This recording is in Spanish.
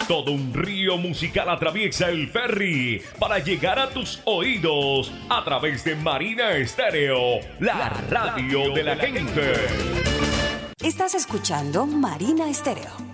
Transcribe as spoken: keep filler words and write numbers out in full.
Todo un río musical atraviesa el ferry para llegar a tus oídos a través de Marina Estéreo, la radio de la gente. Estás escuchando Marina Estéreo.